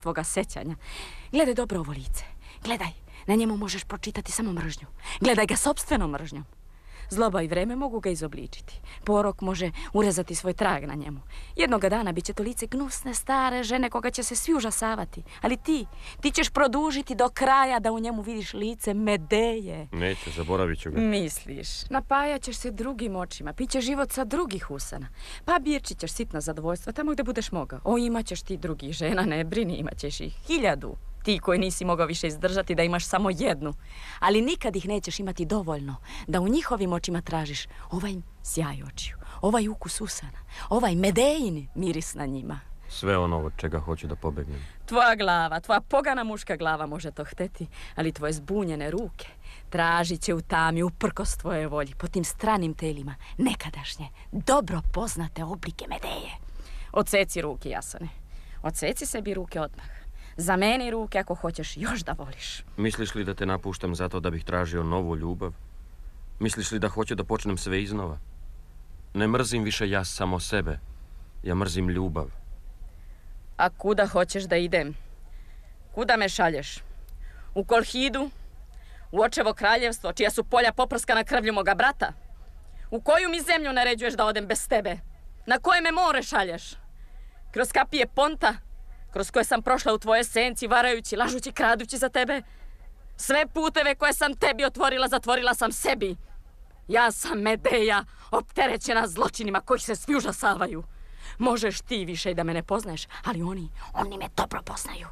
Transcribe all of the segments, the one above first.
tvoga sećanja. Gledaj dobro ovo lice. Gledaj, na njemu možeš pročitati samo mržnju. Gledaj ga sopstvenom mržnjom. Zloba i vreme mogu ga izobličiti. Porok može urezati svoj trag na njemu. Jednoga dana bit će to lice gnusne, stare žene koga će se svi užasavati. Ali ti ćeš produžiti do kraja da u njemu vidiš lice Medeje. Neće, zaboravit ću ga. Misliš, napajat ćeš se drugim očima, piće život sa drugih usana. Pa birčit ćeš sitna zadovoljstva tamo gde budeš mogao. Imat ćeš ti drugih žena, ne brini, imat ćeš ih 1000. Ti koji nisi mogao više izdržati da imaš samo jednu. Ali nikad ih nećeš imati dovoljno da u njihovim očima tražiš ovaj sjaj očiju, ovaj ukus usana, ovaj Medejin miris na njima. Sve ono od čega hoću da pobegnem. Tvoja glava, tvoja pogana muška glava može to hteti, ali tvoje zbunjene ruke tražit će u tami uprkos tvoje volji po tim stranim telima nekadašnje, dobro poznate oblike Medeje. Odseci ruke, Jasone. Odseci sebi ruke odmah. Zameni ruke ako hoćeš još da voliš. Misliš li da te napuštam zato da bih tražio novu ljubav? Misliš li da hoću da počnem sve iznova? Ne mrzim više ja samo sebe. Ja mrzim ljubav. A kuda hoćeš da idem? Kuda me šalješ? U Kolhidu? U očevo kraljevstvo, čija su polja poprskana krvlju moga brata? U koju mi zemlju naređuješ da odem bez tebe? Na koje me more šalješ? Kroz kapije Ponta? Kroz koje sam prošla u tvoje senci, varajući, lažući, kradući za tebe. Sve puteve koje sam tebi otvorila, zatvorila sam sebi. Ja sam Medeja, opterećena zločinima kojih se svi užasavaju. Možeš ti više i da me ne poznaješ, ali oni me dobro poznaju.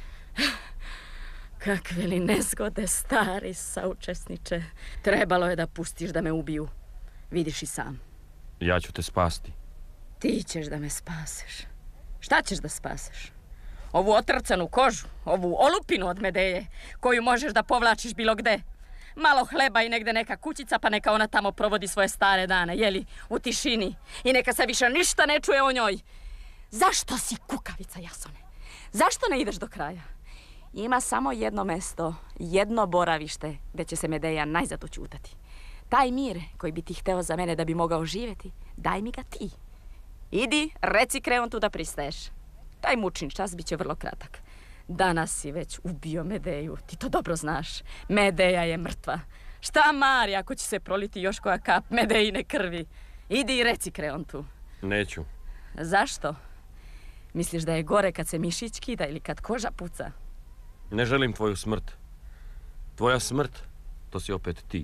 Kakve li nezgode, stari saučesniče. Trebalo je da pustiš da me ubiju. Vidiš i sam. Ja ću te spasti. Ti ćeš da me spaseš. Šta ćeš da spaseš? Ovu otrcanu kožu, ovu olupinu od Medeje, koju možeš da povlačiš bilo gde. Malo hleba i negde neka kućica, pa neka ona tamo provodi svoje stare dane, jeli, u tišini. I neka se više ništa ne čuje o njoj. Zašto si kukavica, Jasone? Zašto ne ideš do kraja? Ima samo jedno mesto, jedno boravište gde će se Medeja najzad oćutati. Taj mir koji bi ti hteo za mene da bi mogao živjeti, daj mi ga ti. Idi, reci Kreontu da pristaješ. Taj mučin čas bit će vrlo kratak. Danas si već ubio Medeju, ti to dobro znaš. Medeja je mrtva. Šta mari ako će se proliti još koja kap Medejine krvi? Idi i reci Kreontu. Neću. Zašto? Misliš da je gore kad se mišić kida ili kad koža puca? Ne želim tvoju smrt. Tvoja smrt, to si opet ti.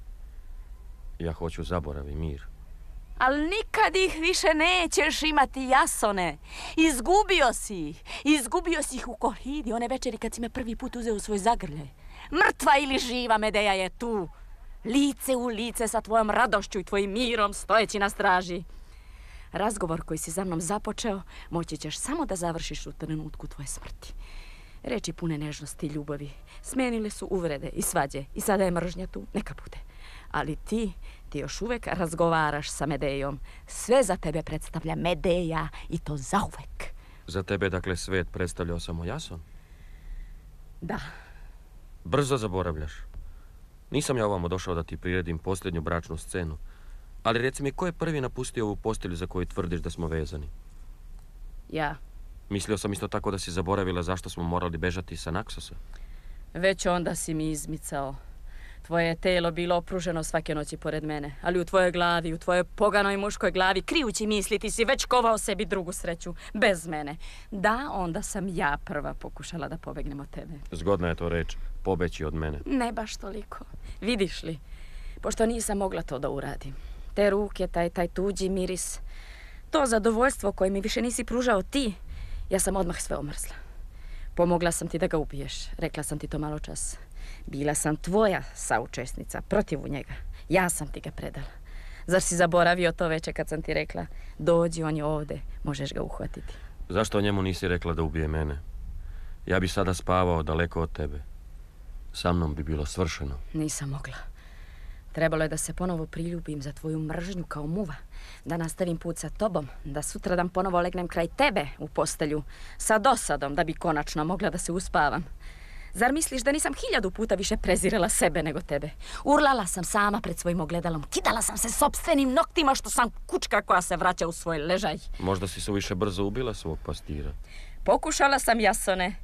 Ja hoću zaborav i mir. Ali nikad ih više nećeš imati, Jasone. Izgubio si ih. Izgubio si ih u Kolhidi, one večeri kad si me prvi put uzeo u svoj zagrljaj. Mrtva ili živa Medeja je tu. Lice u lice sa tvojom radošću i tvojim mirom stojeći na straži. Razgovor koji si za mnom započeo moći ćeš samo da završiš u trenutku tvoje smrti. Reči pune nežnosti i ljubavi smenile su uvrede i svađe i sada je mržnja tu, neka bude. Ali ti još uvek razgovaraš sa Medejom. Sve za tebe predstavlja Medeja i to zauvek. Za tebe, dakle, svet predstavljao samo Jason? Da. Brzo zaboravljaš. Nisam ja ovamo došao da ti priredim posljednju bračnu scenu. Ali reci mi, ko je prvi napustio ovu postelju za koju tvrdiš da smo vezani? Ja. Mislio sam isto tako da si zaboravila zašto smo morali bežati sa Naksosa. Već onda si mi izmicao. Tvoje je telo bilo opruženo svake noći pored mene, ali u tvojoj glavi, u tvojoj poganoj muškoj glavi, krijući misli, ti si već kovao sebi drugu sreću, bez mene. Da, onda sam ja prva pokušala da pobegnem od tebe. Zgodna je to reč, pobeći od mene. Ne baš toliko. Vidiš li, pošto nisam mogla to da uradim. Te ruke, taj tuđi miris, to zadovoljstvo koje mi više nisi pružao ti, ja sam odmah sve omrzla. Pomogla sam ti da ga ubiješ, rekla sam ti to malo čas. Bila sam tvoja saučesnica, protiv njega. Ja sam ti ga predala. Zar si zaboravio to veče kad sam ti rekla, dođi, on je ovde, možeš ga uhvatiti? Zašto njemu nisi rekla da ubije mene? Ja bi sada spavao daleko od tebe. Sa mnom bi bilo svršeno. Nisam mogla. Trebalo je da se ponovo priljubim za tvoju mržnju kao muva, da nastavim put sa tobom, da sutradan ponovo legnem kraj tebe u postelju, sa dosadom, da bi konačno mogla da se uspavam. Zar misliš da nisam 1000 puta više prezirala sebe nego tebe? Urlala sam sama pred svojim ogledalom, kidala sam se sopstvenim noktima što sam kučka koja se vraća u svoj ležaj. Možda si suviše brzo ubila svog pastira. Pokušala sam, Jasone,